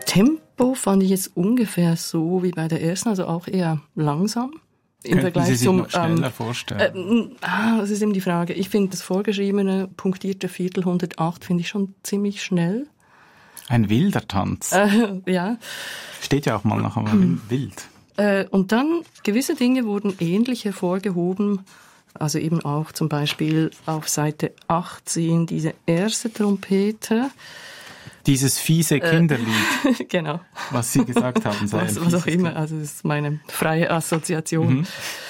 Tempo fand ich jetzt ungefähr so wie bei der ersten, also auch eher langsam. Im Könnten Vergleich Sie sich zum noch schneller vorstellen? Das ist eben die Frage. Ich finde das vorgeschriebene punktierte Viertel 108 finde ich schon ziemlich schnell. Ein wilder Tanz. Ja. Steht ja auch mal nach einem Wild. Und dann gewisse Dinge wurden ähnlich hervorgehoben. Also eben auch zum Beispiel auf Seite 18 diese erste Trompete. Dieses fiese Kinderlied, Genau. was Sie gesagt haben, sei Was auch immer, also das ist meine freie Assoziation.